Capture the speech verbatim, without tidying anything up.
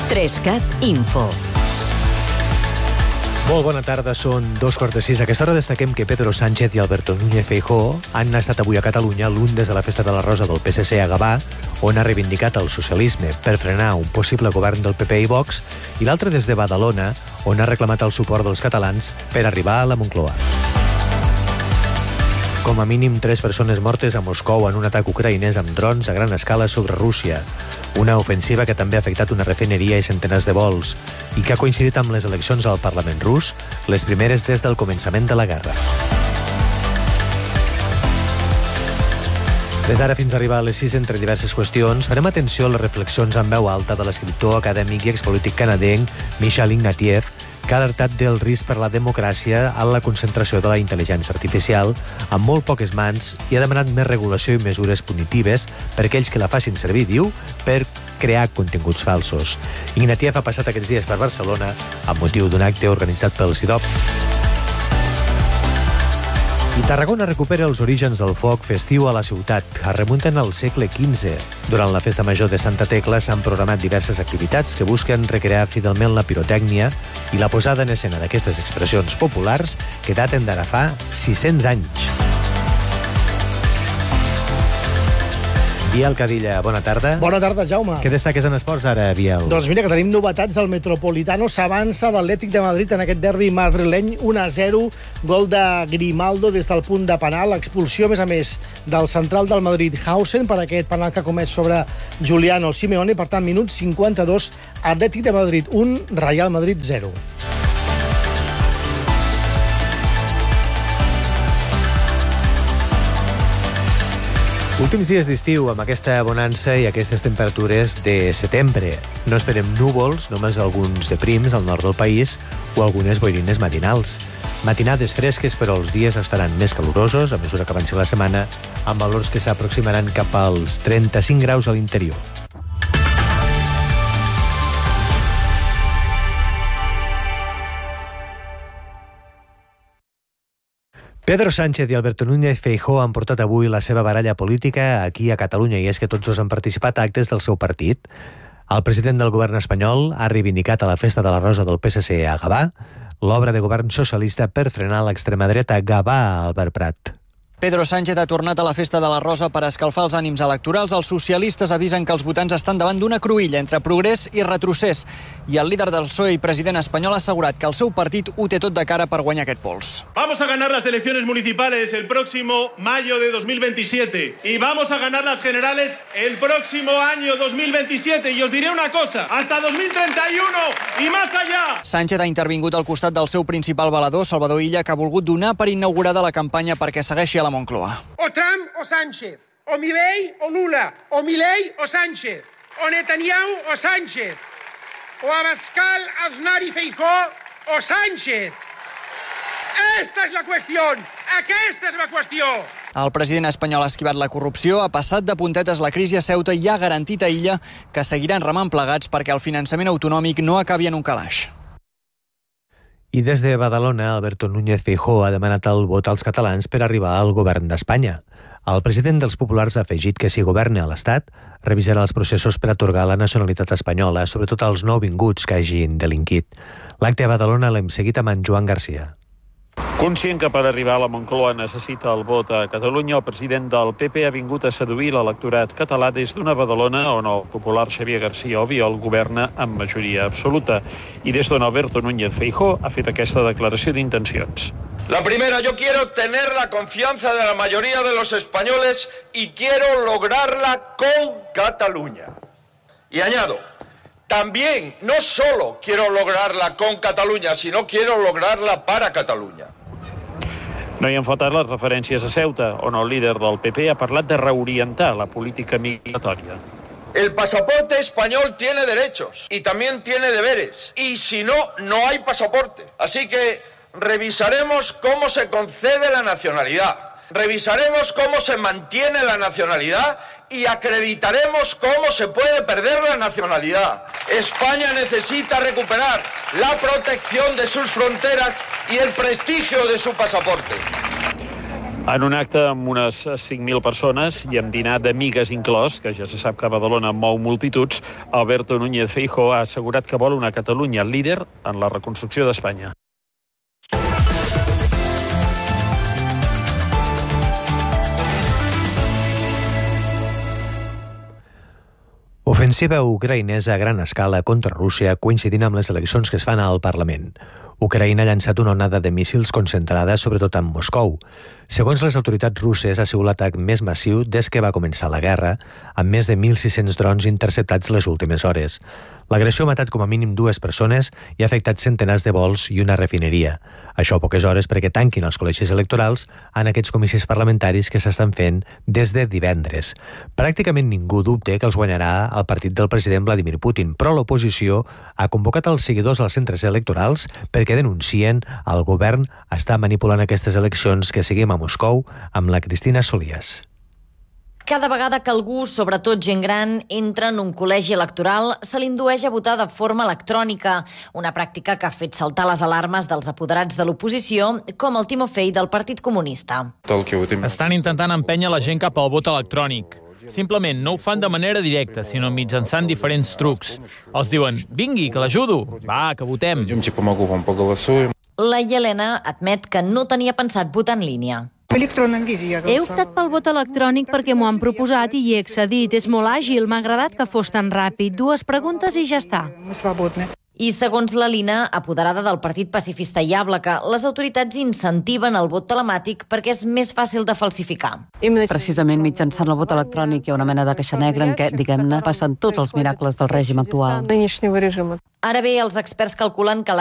Trescat Info. Molt bona tarda, són dos quarts de sis. A aquesta hora destaquem que Pedro Sánchez i Alberto Núñez Feijóo han estat avui a Catalunya, l'un des de la Festa de la Rosa del P S C a Gavà, on ha reivindicat el socialisme per frenar un possible govern del P P i Vox, i l'altre des de Badalona, on ha reclamat el suport dels catalans per arribar a la Moncloa. Com a mínim tres persones mortes a Moscou en un atac ucraïnès amb drons a gran escala sobre Rússia. Una ofensiva que també ha afectat una refineria i centenars de vols i que ha coincidit amb les eleccions al Parlament rus, les primeres des del començament de la guerra. Des d'ara fins a arribar a les sis, entre diverses qüestions, farem atenció a les reflexions en veu alta de l'escriptor, acadèmic i expolític canadenc Michel Ignatieff, que ha alertat del risc per la democràcia en la concentració de la intel·ligència artificial amb molt poques mans i ha demanat més regulació i mesures punitives per aquells que la facin servir, diu, per crear continguts falsos. Ignatieff ha passat aquests dies per Barcelona amb motiu d'un acte organitzat pel C I D O P. I Tarragona recupera els orígens del foc festiu a la ciutat. Es remunten al segle quinze. Durant la Festa Major de Santa Tecla s'han programat diverses activitats que busquen recrear fidelment la pirotècnia i la posada en escena d'aquestes expressions populars que daten d'ara fa sis-cents anys. Biel Cadilla, bona tarda. Bona tarda, Jaume. Què destaques en esports ara, Biel? Doncs mira que tenim novetats del Metropolitano. S'avança l'Atlètic de Madrid en aquest derbi madrileny, un a zero, gol de Grimaldo des del punt de penal, expulsió, a més a més, del central del Madrid, Hausen, per aquest penal que ha comès sobre Giuliano Simeone. Per tant, minut cinquanta-dos, Atlètic de Madrid un, Real Madrid zero. Últims dies d'estiu, amb aquesta bonança i aquestes temperatures de setembre. No esperem núvols, només alguns de prims al nord del país o algunes boirines matinals. Matinades fresques, però els dies es faran més calorosos a mesura que avanci la setmana, amb valors que s'aproximaran cap als trenta-cinc graus a l'interior. Pedro Sánchez i Alberto Núñez Feijóo han portat avui la seva baralla política aquí a Catalunya, i és que tots dos han participat a actes del seu partit. El president del govern espanyol ha reivindicat a la Festa de la Rosa del P S C a Gavà l'obra de govern socialista per frenar l'extrema dreta. Gavà, Albert Prat. Pedro Sánchez ha tornat a la Festa de la Rosa per escalfar els ànims electorals. Els socialistes avisen que els votants estan davant d'una cruïlla entre progrés i retrocés. I el líder del P S O E i president espanyol ha assegurat que el seu partit ho té tot de cara per guanyar aquest pols. Vamos a ganar las elecciones municipales el próximo mayo de dos mil veintisiete y vamos a ganar las generales el próximo año dos mil veintisiete. Y os diré una cosa, hasta dos mil treinta y uno y más allá. Sánchez ha intervingut al costat del seu principal valedor, Salvador Illa, que ha volgut donar per inaugurada la campanya perquè segueixi a la Moncloa. O Trump o Sánchez, o Milei o Lula, o Milei o Sánchez, o Netanyahu o Sánchez, o Abascal, Aznar y Feijóo o Sánchez. Esta és la qüestió, aquesta és la qüestió. El president espanyol ha esquivat la corrupció, ha passat de puntetes la crisi a Ceuta i ha garantit a Illa que seguiran remant plegats perquè el finançament autonòmic no acabi en un calaix. I des de Badalona, Alberto Núñez Feijóo ha demanat el vot als catalans per arribar al govern d'Espanya. El president dels populars ha afegit que si governa a l'Estat, revisarà els processos per atorgar la nacionalitat espanyola, sobretot als nouvinguts que hagin delinquit. L'acte a Badalona l'hem seguit amb en Joan Garcia. Conscient que per arribar a la Moncloa necessita el vot a Catalunya, el president del P P ha vingut a seduir l'electorat català des d'una Badalona on el popular Xavier García Albiol governa amb majoria absoluta i des d'on Alberto Núñez Feijóo ha fet aquesta declaració d'intencions. La primera, yo quiero tener la confianza de la mayoría de los españoles y quiero lograrla con Cataluña. Y añado, también no solo quiero lograrla con Catalunya, sinó quiero lograrla para Catalunya. No hi han faltat les referències a Ceuta, on el líder del P P ha parlat de reorientar la política migratòria. El pasaporte español tiene derechos y también tiene deberes. Y si no, no hay pasaporte. Así que revisaremos cómo se concede la nacionalidad. Revisaremos cómo se mantiene la nacionalidad y acreditaremos cómo se puede perder la nacionalidad. España necesita recuperar la protección de sus fronteras y el prestigio de su pasaporte. En un acte amb unes cinc mil persones i amb dinar d'amigues inclòs, que ja se sap que a Badalona mou multituds, Alberto Núñez Feijóo ha assegurat que vol una Catalunya líder en la reconstrucció d'Espanya. Ofensiva ucraïnesa a gran escala contra Rússia coincidint amb les eleccions que es fan al Parlament. Ucraïna ha llançat una onada de míssils concentrada sobretot en Moscou. Segons les autoritats russes, ha sigut l'atac més massiu des que va començar la guerra, amb més de mil sis-cents drons interceptats les últimes hores. L'agressió ha matat com a mínim dues persones i ha afectat centenars de vols i una refineria. Això a poques hores perquè tanquin els col·legis electorals en aquests comicis parlamentaris que s'estan fent des de divendres. Pràcticament ningú dubte que els guanyarà el partit del president Vladimir Putin, però l'oposició ha convocat els seguidors als centres electorals perquè denuncien el govern està manipulant aquestes eleccions que seguim a Moscou amb la Cristina Solías. Cada vegada que algú, sobretot gent gran, entra en un col·legi electoral, se l'indueix a votar de forma electrònica, una pràctica que ha fet saltar les alarmes dels apoderats de l'oposició, com el Timofei del Partit Comunista. Estan intentant empènyer la gent cap al vot electrònic. Simplement no ho fan de manera directa, sinó mitjançant diferents trucs. Els diuen, vingui, que l'ajudo, va, que votem. La Yelena admet que no tenia pensat votar en línia. He optat pel vot electrònic perquè m'ho han proposat i hi he accedit. És molt àgil, m'ha agradat que fos tan ràpid. Dues preguntes i ja està. I segons la Lina, apoderada del Partit Pacifista i Àblaca, les autoritats incentiven el vot telemàtic perquè és més fàcil de falsificar. Precisament mitjançant el vot electrònic hi ha una mena de caixa negra en què, diguem-ne, passen tots els miracles del règim actual. Ara bé, els experts calculen que la